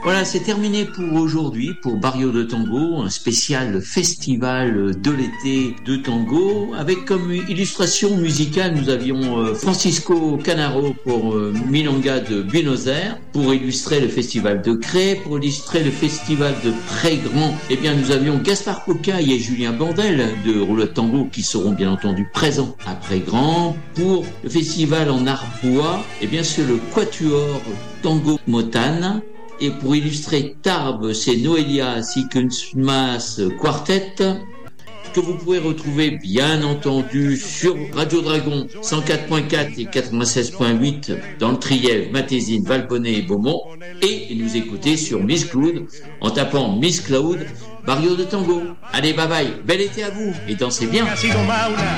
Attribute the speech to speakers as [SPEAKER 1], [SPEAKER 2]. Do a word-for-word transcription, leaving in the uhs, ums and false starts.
[SPEAKER 1] Voilà, c'est terminé pour aujourd'hui, pour Barrio de Tango, un spécial festival de l'été de tango. Avec comme illustration musicale, nous avions Francisco Canaro pour Milonga de Buenos Aires, pour illustrer le festival de Cré, pour illustrer le festival de Pré-Grand. Eh bien, nous avions Gaspard Cocaille et Julien Bandel de Roulotte Tango qui seront bien entendu présents à Pré-Grand. Pour le festival en Arbois, eh bien, c'est le Quatuor Tango Motane. Et pour illustrer Tarbes, c'est Noelia Sikunstmas Quartet, que vous pouvez retrouver bien entendu sur Radio Dragon cent quatre point quatre et quatre-vingt-seize point huit dans le Trièves, Matésine, Valbonnet et Beaumont, et nous écouter sur Miss Cloud en tapant Miss Cloud, Barrio de Tango. Allez, bye bye, bel été à vous et dansez bien.